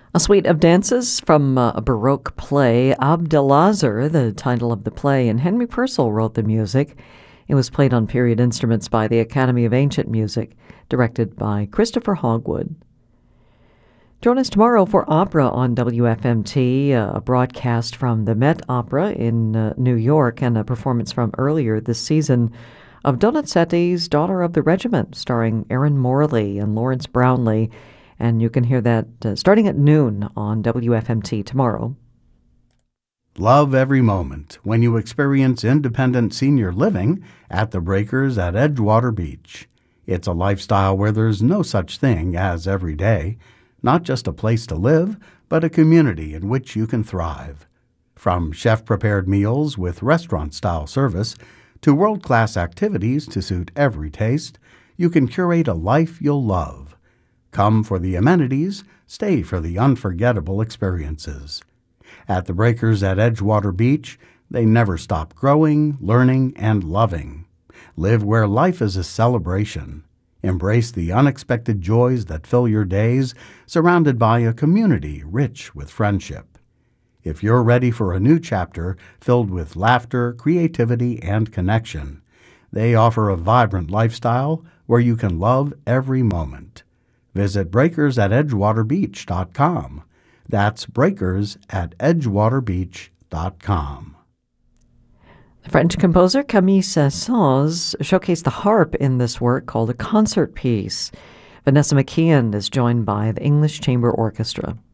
A suite of dances from a Baroque play, Abdelazar, the title of the play, and Henry Purcell wrote the music. It was played on period instruments by the Academy of Ancient Music, directed by Christopher Hogwood. Join us tomorrow for opera on WFMT, a broadcast from the Met Opera in New York, and a performance from earlier this season of Donizetti's Daughter of the Regiment, starring Erin Morley and Lawrence Brownlee. And you can hear that starting at noon on WFMT tomorrow. Love every moment when you experience independent senior living at the Breakers at Edgewater Beach. It's a lifestyle where there's no such thing as every day, not just a place to live, but a community in which you can thrive. From chef-prepared meals with restaurant-style service to world-class activities to suit every taste, you can curate a life you'll love. Come for the amenities, stay for the unforgettable experiences. At the Breakers at Edgewater Beach, they never stop growing, learning, and loving. Live where life is a celebration. Embrace the unexpected joys that fill your days, surrounded by a community rich with friendship. If you're ready for a new chapter filled with laughter, creativity, and connection, they offer a vibrant lifestyle where you can love every moment. Visit breakersatedgewaterbeach.com. That's breakersatedgewaterbeach.com. The French composer Camille Saint-Saëns showcased the harp in this work called a concert piece. Vanessa McKeon is joined by the English Chamber Orchestra.